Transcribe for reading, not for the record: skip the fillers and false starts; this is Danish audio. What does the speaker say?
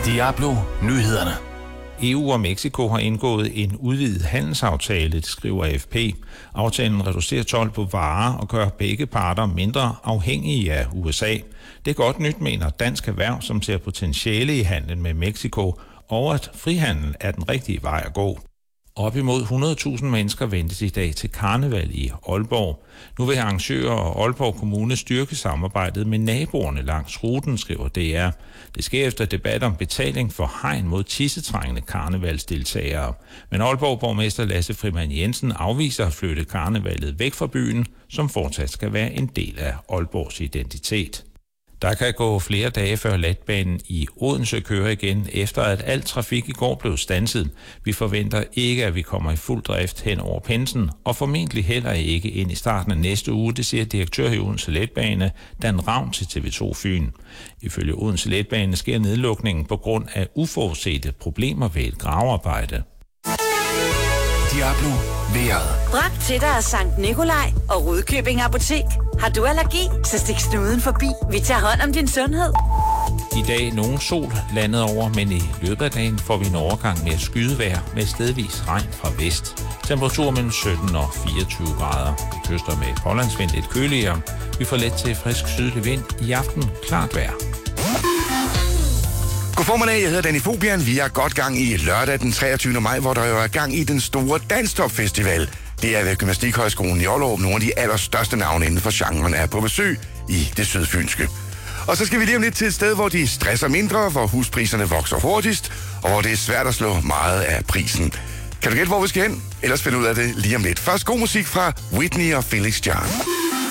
Diablo Nyhederne. EU og Mexico har indgået en udvidet handelsaftale, det skriver AFP. Aftalen reducerer told på varer og gør begge parter mindre afhængige af USA. Det er godt nyt, mener Dansk Erhverv, som ser potentiale i handlen med Mexico, og at frihandel er den rigtige vej at gå. Op imod 100.000 mennesker ventes i dag til karneval i Aalborg. Nu vil arrangører og Aalborg Kommune styrke samarbejdet med naboerne langs ruten, skriver DR. Det sker efter debat om betaling for hegn mod tissetrængende karnevalsdeltagere. Men Aalborg borgmester Lasse Frimann Jensen afviser at flytte karnevalet væk fra byen, som fortsat skal være en del af Aalborgs identitet. Der kan gå flere dage før letbanen i Odense kører igen, efter at al trafik i går blev standset. Vi forventer ikke, at vi kommer i fuld drift hen over Pensen, og formentlig heller ikke ind i starten af næste uge, det siger direktør i Odense Letbane, Dan Ravn til TV2 Fyn. Ifølge Odense Letbane sker nedlukningen på grund af uforudsete problemer ved et gravearbejde. Diablo vejret. Bragt til dig af Sankt Nikolaj og Rudkøbing Apotek. Har du allergi, så stik snuden forbi. Vi tager hånd om din sundhed. I dag nogen sol landet over, men i løbet af dagen får vi en overgang med skydevejr med stedvis regn fra vest. Temperatur mellem 17 og 24 grader. Kyster med pålandsvind lidt køligere. Vi får let til frisk sydlig vind. I aften klart vejr. God formiddag, jeg hedder Danny Fobian. Vi er godt gang i lørdag den 23. maj, hvor der jo er gang i den store Danstop-festival. Det er ved Gymnastikhøjskolen i Aalborg. Nogle af de allerstørste navne inden for genren er på besøg i det sydfynske. Og så skal vi lige om lidt til et sted, hvor de stresser mindre, hvor huspriserne vokser hurtigst, og hvor det er svært at slå meget af prisen. Kan du gætte, hvor vi skal hen? Ellers find ud af det lige om lidt. Først god musik fra Whitney og Felix John.